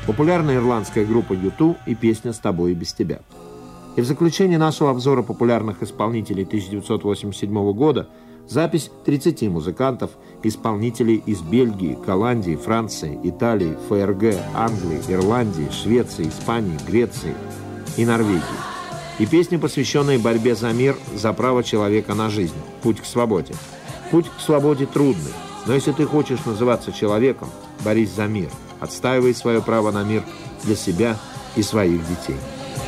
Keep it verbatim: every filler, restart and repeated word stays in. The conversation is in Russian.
популярная ирландская группа ю ту и песня «С тобой и без тебя». И в заключение нашего обзора популярных исполнителей тысяча девятьсот восемьдесят седьмого года запись тридцати музыкантов, исполнителей из Бельгии, Голландии, Франции, Италии, эф эр гэ, Англии, Ирландии, Швеции, Испании, Греции и Норвегии. И песни, посвященные борьбе за мир, за право человека на жизнь, путь к свободе. Путь к свободе трудный, но если ты хочешь называться человеком, борись за мир, отстаивай свое право на мир для себя и своих детей.